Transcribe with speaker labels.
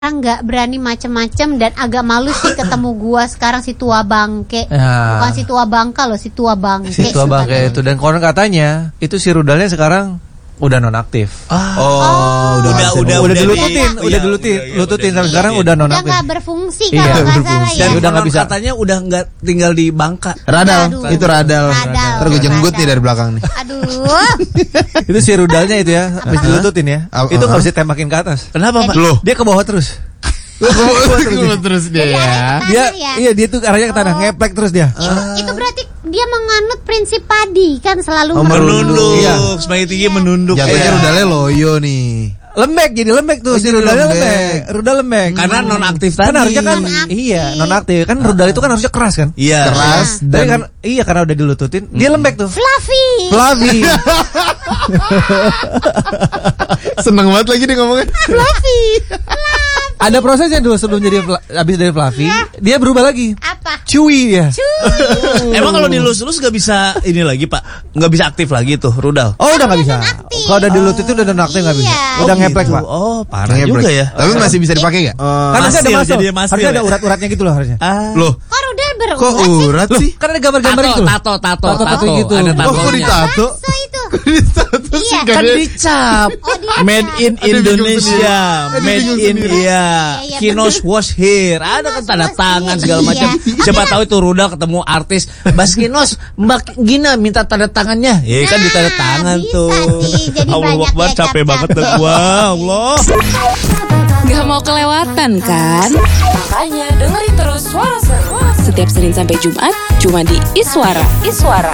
Speaker 1: nggak berani macem-macem dan agak malu sih ketemu gua sekarang si tua bangke.
Speaker 2: Ya.
Speaker 1: Bukan si tua bangka loh, si tua bangke.
Speaker 2: Si tua bangke itu. Dan konon katanya itu si rudalnya sekarang udah nonaktif.
Speaker 3: udah
Speaker 2: dilututin,
Speaker 3: udah
Speaker 2: lututin sampai sekarang udah
Speaker 1: Udah
Speaker 2: nonaktif.
Speaker 1: nggak berfungsi
Speaker 2: Iya,
Speaker 1: kalau nggak salah
Speaker 2: berfungsi.
Speaker 1: ya.
Speaker 2: Dan udah nggak bisa.
Speaker 3: Katanya udah nggak tinggal di Bangka.
Speaker 4: Radal,
Speaker 1: Aduh.
Speaker 4: itu radal.
Speaker 1: Radal.
Speaker 4: Ntar gue jenggut nih
Speaker 1: Radal.
Speaker 4: dari belakang nih.
Speaker 1: Aduh.
Speaker 2: Itu si rudalnya itu ya, habis dilututin ya.
Speaker 4: Apa?
Speaker 2: Itu nggak bisa tembakin ke atas.
Speaker 3: Kenapa, Pak?
Speaker 4: Loh,
Speaker 2: Dia ke bawah terus.
Speaker 4: terus dia
Speaker 1: Jadi
Speaker 4: ya.
Speaker 1: arahnya
Speaker 2: Dia
Speaker 1: tanah ya?
Speaker 2: iya dia tuh arahnya ke tanah, ngeplek terus dia.
Speaker 1: Itu berarti dia menganut prinsip padi kan selalu
Speaker 3: Menunduk.
Speaker 2: Iya.
Speaker 3: Semakin tinggi menunduk.
Speaker 4: Jatuhnya
Speaker 3: Iya.
Speaker 4: rudalnya loyo nih.
Speaker 2: Lembek, jadi lembek tuh,
Speaker 4: Oh,
Speaker 2: si
Speaker 4: jadi
Speaker 2: rudalnya
Speaker 4: lembek.
Speaker 2: lembek. Rudal lembek.
Speaker 3: Karena nonaktif
Speaker 2: Kan
Speaker 3: tadi.
Speaker 2: harusnya kan
Speaker 1: Nonaktif.
Speaker 2: iya, nonaktif. Kan rudal itu kan harusnya keras kan?
Speaker 3: Iya.
Speaker 4: Keras
Speaker 2: Tapi
Speaker 4: dan
Speaker 2: kan iya karena udah dilututin, dia lembek tuh.
Speaker 1: fluffy.
Speaker 2: Flavi.
Speaker 4: seneng banget lagi dia ngomongnya.
Speaker 1: Fluffy.
Speaker 2: Ada prosesnya dulu sebelum jadi habis dari Flavi, dia berubah lagi.
Speaker 1: Apa?
Speaker 2: Chewy ya.
Speaker 3: Emang kalau dilus-lus nggak bisa ini lagi, Pak? Nggak bisa aktif lagi tuh rudal.
Speaker 2: Oh, udah nggak bisa.
Speaker 1: nonaktif.
Speaker 2: Kalau udah dilututin udah nonaktif nggak bisa.
Speaker 1: Iya.
Speaker 2: Udah ngeplek,
Speaker 3: gitu.
Speaker 2: Pak.
Speaker 3: Oh, parah
Speaker 4: Ngeplek.
Speaker 3: juga ya.
Speaker 4: Tapi masih bisa dipakai gak?
Speaker 2: Kan harusnya ada
Speaker 3: Masil,
Speaker 2: masuk.
Speaker 3: jadi masil
Speaker 2: Harusnya ada
Speaker 3: ya?
Speaker 2: urat-uratnya gitu loh harusnya.
Speaker 4: Loh,
Speaker 1: Kok rudal berurat
Speaker 4: kok
Speaker 1: sih?
Speaker 4: urat sih?
Speaker 2: Kan ada gambar-gambar itu.
Speaker 3: Tato
Speaker 2: gitu.
Speaker 3: Ada
Speaker 4: Oh, kok
Speaker 3: tatonya.
Speaker 4: ditato?
Speaker 1: So itu.
Speaker 4: Ditato sih
Speaker 1: Iya.
Speaker 3: Kan
Speaker 4: dia.
Speaker 3: dicap.
Speaker 1: Oh, dia
Speaker 3: Made in
Speaker 4: Ada bingung
Speaker 3: Indonesia,
Speaker 4: sendiri.
Speaker 3: made
Speaker 4: Ada bingung
Speaker 3: in
Speaker 4: sendiri.
Speaker 3: Iya,
Speaker 1: Iya,
Speaker 3: Kinos wash here. Ada kan tanda
Speaker 1: wash
Speaker 3: tangan
Speaker 1: here.
Speaker 3: segala macam.
Speaker 1: Iya.
Speaker 3: Siapa tahu itu rudal ketemu artis, Bas Kinos, Mbak Gina minta tanda tangannya. Ya kan
Speaker 1: Nah,
Speaker 3: ditanda tangan
Speaker 1: bisa
Speaker 3: tuh.
Speaker 1: sih. Jadi
Speaker 3: Allah
Speaker 1: banyak
Speaker 3: Akbar,
Speaker 1: ya,
Speaker 3: capek
Speaker 1: Cap.
Speaker 3: banget dah gua. Allah.
Speaker 5: Gak mau kelewatan kan? Makanya dengerin terus Suara Seru setiap Senin sampai Jumat cuma di Iswara.